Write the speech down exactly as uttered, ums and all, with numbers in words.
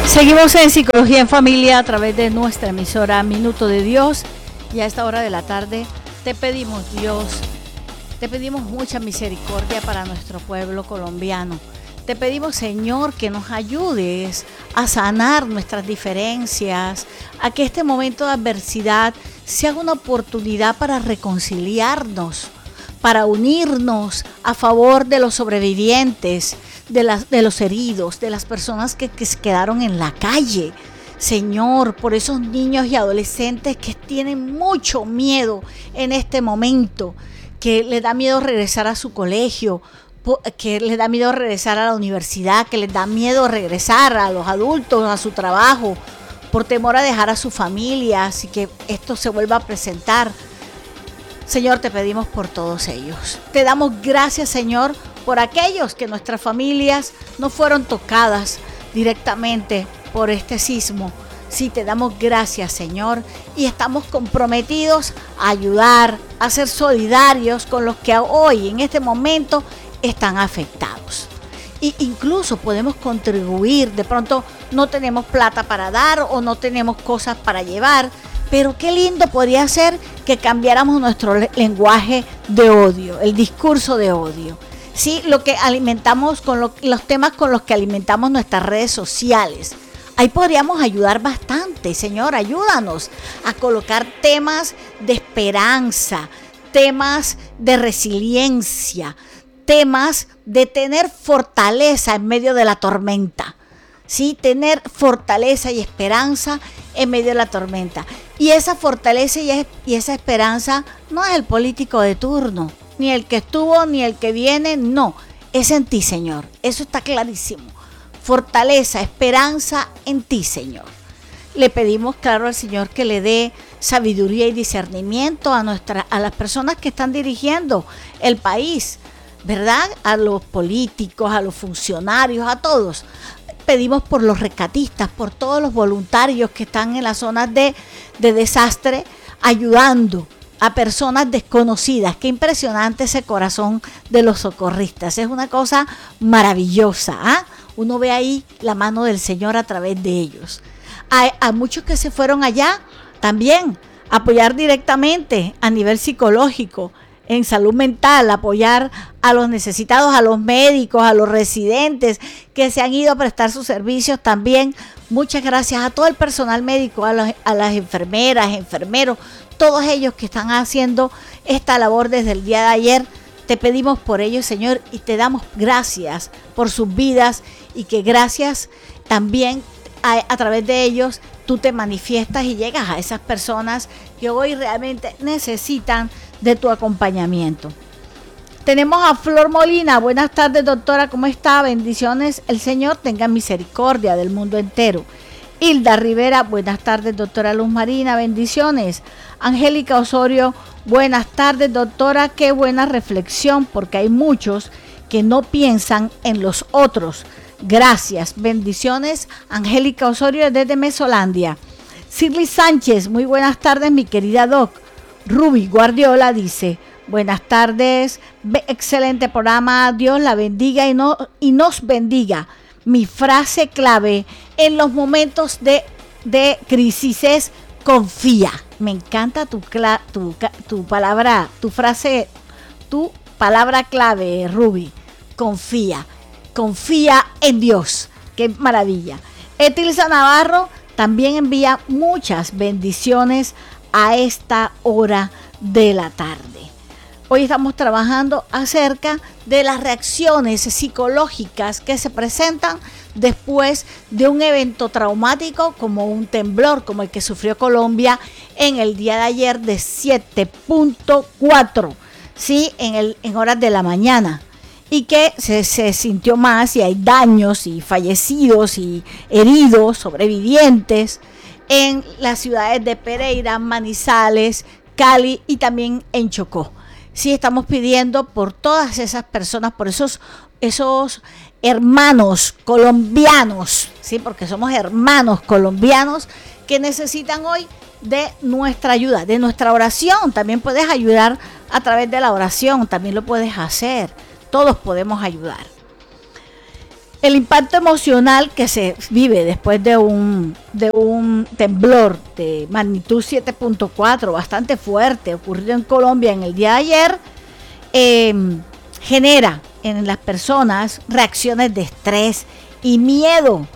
Seguimos en Psicología en Familia a través de nuestra emisora Minuto de Dios, y a esta hora de la tarde te pedimos, Dios, te pedimos mucha misericordia para nuestro pueblo colombiano. Te pedimos, Señor, que nos ayudes a sanar nuestras diferencias, a que este momento de adversidad sea una oportunidad para reconciliarnos, para unirnos a favor de los sobrevivientes, de, las, de los heridos, de las personas que, que se quedaron en la calle. Señor, por esos niños y adolescentes que tienen mucho miedo en este momento, que les da miedo regresar a su colegio, que les da miedo regresar a la universidad, que les da miedo regresar a los adultos, a su trabajo, por temor a dejar a sus familias y que esto se vuelva a presentar. Señor, te pedimos por todos ellos. Te damos gracias, Señor, por aquellos que nuestras familias no fueron tocadas directamente por este sismo. Sí, te damos gracias, Señor, y estamos comprometidos a ayudar, a ser solidarios con los que hoy, en este momento, están afectados. E incluso podemos contribuir. De pronto no tenemos plata para dar o no tenemos cosas para llevar, pero qué lindo podría ser que cambiáramos nuestro lenguaje de odio, el discurso de odio. Sí, lo que alimentamos con lo, los temas con los que alimentamos nuestras redes sociales. Ahí podríamos ayudar bastante. Señor, ayúdanos a colocar temas de esperanza, temas de resiliencia, temas de tener fortaleza en medio de la tormenta. Sí, tener fortaleza y esperanza en medio de la tormenta. Y esa fortaleza y, es, y esa esperanza no es el político de turno, ni el que estuvo, ni el que viene, no. Es en ti, Señor. Eso está clarísimo. Fortaleza, esperanza en ti, Señor. Le pedimos, claro, al Señor que le dé sabiduría y discernimiento a, nuestra, a las personas que están dirigiendo el país, ¿verdad? A los políticos, a los funcionarios, a todos. Pedimos por los rescatistas, por todos los voluntarios que están en las zonas de, de desastre, ayudando a personas desconocidas. Qué impresionante ese corazón de los socorristas. Es una cosa maravillosa, ¿ah? ¿eh? Uno ve ahí la mano del Señor a través de ellos. A, a muchos que se fueron allá también, apoyar directamente a nivel psicológico, en salud mental, apoyar a los necesitados, a los médicos, a los residentes que se han ido a prestar sus servicios también. Muchas gracias a todo el personal médico, a, los, a las enfermeras, enfermeros, todos ellos que están haciendo esta labor desde el día de ayer. Te pedimos por ellos, Señor, y te damos gracias por sus vidas, y que gracias también a, a través de ellos tú te manifiestas y llegas a esas personas que hoy realmente necesitan de tu acompañamiento. Tenemos a Flor Molina. Buenas tardes, doctora, ¿cómo está? Bendiciones, el Señor tenga misericordia del mundo entero. Hilda Rivera, buenas tardes, doctora Luz Marina, bendiciones. Angélica Osorio, buenas tardes, doctora, qué buena reflexión, porque hay muchos que no piensan en los otros. Gracias, bendiciones. Angélica Osorio desde Mesolandia. Cirly Sánchez, muy buenas tardes, mi querida doc. Ruby Guardiola dice, buenas tardes, excelente programa, Dios la bendiga y, no, y nos bendiga. Mi frase clave en los momentos de, de crisis es confía. Me encanta tu, tu, tu palabra, tu frase, tu palabra clave, Ruby. Confía, confía en Dios. Qué maravilla. Etilsa Navarro también envía muchas bendiciones a esta hora de la tarde. Hoy estamos trabajando acerca de las reacciones psicológicas que se presentan después de un evento traumático como un temblor, como el que sufrió Colombia en el día de ayer de siete punto cuatro, ¿sí? en, el, en horas de la mañana, y que se, se sintió más, y hay daños y fallecidos y heridos, sobrevivientes en las ciudades de Pereira, Manizales, Cali y también en Chocó. Sí, estamos pidiendo por todas esas personas, por esos, esos hermanos colombianos, sí, porque somos hermanos colombianos que necesitan hoy de nuestra ayuda, de nuestra oración. También puedes ayudar a través de la oración, también lo puedes hacer. Todos podemos ayudar. El impacto emocional que se vive después de un, de un temblor de magnitud siete punto cuatro, bastante fuerte, ocurrido en Colombia en el día de ayer, eh, genera en las personas reacciones de estrés y miedo